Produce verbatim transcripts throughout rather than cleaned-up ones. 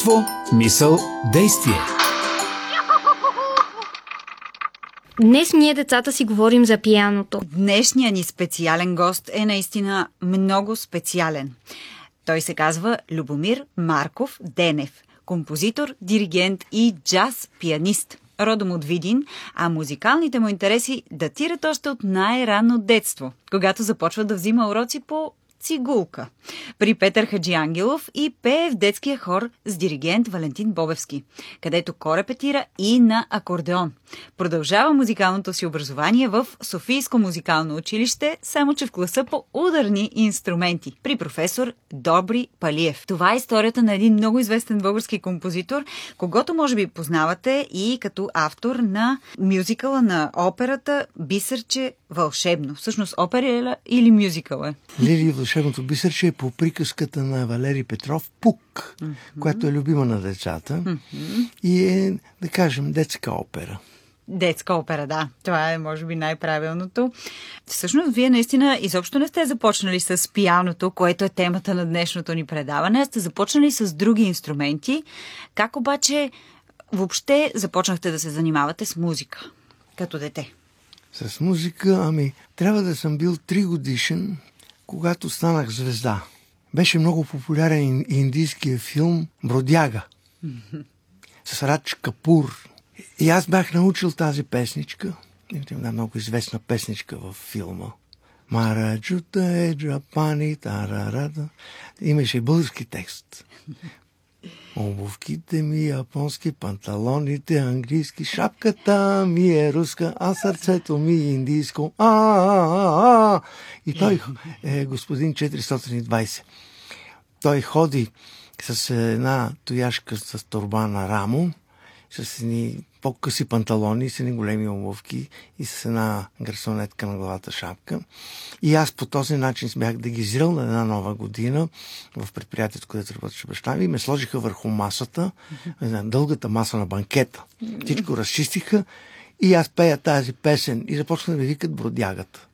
Чувство, мисъл, действие. Днес ние, децата, си говорим за пианото. Днешният ни специален гост е наистина много специален. Той се казва Любомир Марков Денев. Композитор, диригент и джаз-пианист. Родом от Видин, а музикалните му интереси датират още от най-ранно детство, когато започва да взима уроци по цигулка при Петър Хаджиангелов и пее в детския хор с диригент Валентин Бобевски, където корепетира и на акордеон. Продължава музикалното си образование в Софийско музикално училище, само че в класа по ударни инструменти, при професор Добри Палиев. Това е историята на един много известен български композитор, когото може би познавате и като автор на мюзикъла на операта Бисерче вълшебно. Всъщност опера или мюзикъл е? Лили вълшебното бисерче е по приказката на Валери Петров Пук, mm-hmm. която е любима на децата mm-hmm. и е, да кажем, детска опера. Детска опера, да. Това е, може би, най-правилното. Всъщност, вие наистина изобщо не сте започнали с пианото, което е темата на днешното ни предаване, а сте започнали с други инструменти. Как обаче въобще започнахте да се занимавате с музика като дете? С музика, ами, трябва да съм бил три годишен, когато станах звезда. Беше много популярен индийския филм «Бродяга» с Радж Капур. И аз бях научил тази песничка. Една много известна песничка във филма. Мараджута е джапани тарарата. Имаше и български текст. Обувките ми японски, панталоните английски, шапката ми е руска, а сърцето ми е индийско. А, а, а. И той е господин четиристотин и двайсет. Той ходи с една тояшка с торба на рамо, с едни по-къси панталони, с едни големи обувки и с една гарсонетка на главата шапка. И аз по този начин бях дегизирал на една нова година в предприятието, където работеше баща ми, и ме сложиха върху масата, mm-hmm. дългата маса на банкета. Всичко разчистиха и аз пея тази песен и започна да ми викат Бродягата.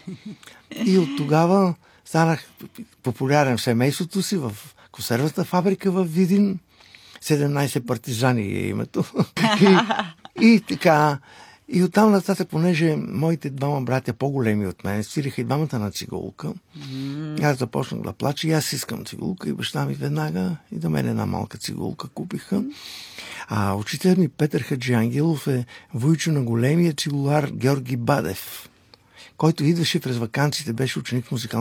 И от тогава станах популярен в семейството си, в консервната фабрика в Видин. седемнайсет партизани е името. и, и така. И оттам нататък, понеже моите двама братя, по-големи от мен, свириха и двамата на цигулка, mm. аз започнах да плача и аз искам цигулка и баща ми веднага и да мен една малка цигулка купиха. А учителят ми Петър Хаджиангелов е войчо на големия цигулар Георги Бадев, който идваше през ваканциите, беше ученик в музикално